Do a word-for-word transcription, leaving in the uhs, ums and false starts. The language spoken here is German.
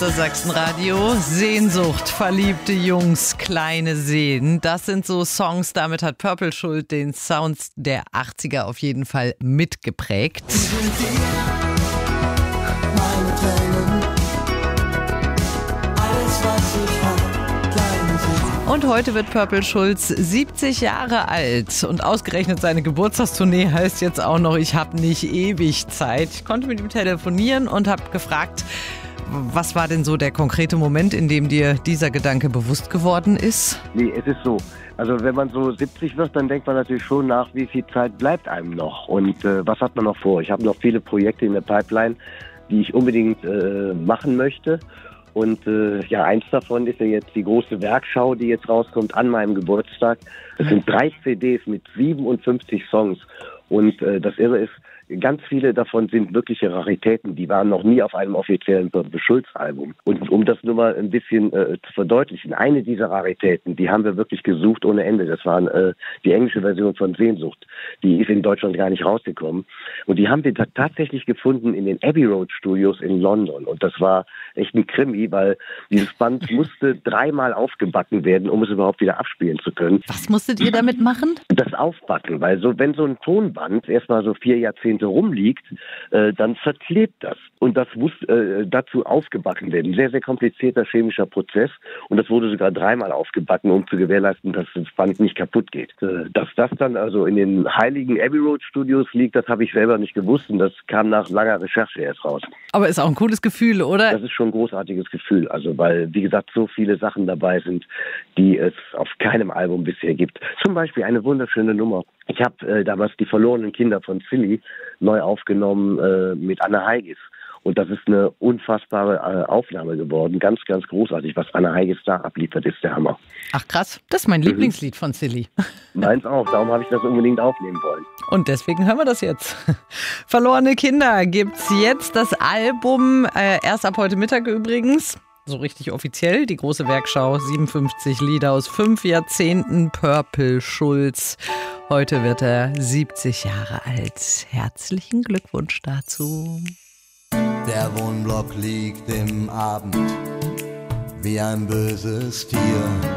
das Sachsenradio. Sehnsucht, verliebte Jungs, kleine Seen. Das sind so Songs, damit hat Purple Schuld den Sounds der achtziger auf jeden Fall mitgeprägt. Und heute wird Purple Schulz siebzig Jahre alt und ausgerechnet seine Geburtstagstournee heißt jetzt auch noch, ich habe nicht ewig Zeit. Ich konnte mit ihm telefonieren und habe gefragt, was war denn so der konkrete Moment, in dem dir dieser Gedanke bewusst geworden ist? Nee, es ist so. Also wenn man so siebzig wird, dann denkt man natürlich schon nach, wie viel Zeit bleibt einem noch und äh, was hat man noch vor? Ich habe noch viele Projekte in der Pipeline, die ich unbedingt äh, machen möchte. Und äh, ja, eins davon ist ja jetzt die große Werkschau, die jetzt rauskommt an meinem Geburtstag. Das sind drei C Ds mit siebenundfünfzig Songs. Und äh, das Irre ist, ganz viele davon sind wirkliche Raritäten. Die waren noch nie auf einem offiziellen Purple Schulz-Album. Und um das nur mal ein bisschen äh, zu verdeutlichen, eine dieser Raritäten, die haben wir wirklich gesucht ohne Ende. Das war äh, die englische Version von Sehnsucht. Die ist in Deutschland gar nicht rausgekommen. Und die haben wir t- tatsächlich gefunden in den Abbey Road Studios in London. Und das war echt ein Krimi, weil dieses Band musste dreimal aufgebacken werden, um es überhaupt wieder abspielen zu können. Was musstet ihr damit machen? Das Aufbacken, weil so wenn so ein Tonband erstmal so vier Jahrzehnte rumliegt, äh, dann verklebt das. Und das muss äh, dazu aufgebacken werden. Sehr, sehr komplizierter chemischer Prozess. Und das wurde sogar dreimal aufgebacken, um zu gewährleisten, dass das Band nicht kaputt geht. Äh, dass das dann also in den heiligen Abbey Road Studios liegt, das habe ich selber nicht gewusst. Und das kam nach langer Recherche erst raus. Aber ist auch ein cooles Gefühl, oder? Das ist schon ein großartiges Gefühl. Also weil, wie gesagt, so viele Sachen dabei sind, die es auf keinem Album bisher gibt. Zum Beispiel eine wunderschöne Nummer. Ich habe äh, damals die verlorenen Kinder von Silly neu aufgenommen äh, mit Anna Heigis. Und das ist eine unfassbare äh, Aufnahme geworden. Ganz, ganz großartig. Was Anna Heigis da abliefert, ist der Hammer. Ach krass, das ist mein mhm. Lieblingslied von Silly. Meins auch, darum habe ich das unbedingt aufnehmen wollen. Und deswegen hören wir das jetzt. Verlorene Kinder gibt's jetzt das Album, äh, erst ab heute Mittag übrigens. So richtig offiziell, die große Werkschau, siebenundfünfzig Lieder aus fünf Jahrzehnten, Purple Schulz. Heute wird er siebzig Jahre alt. Herzlichen Glückwunsch dazu. Der Wohnblock liegt im Abend wie ein böses Tier.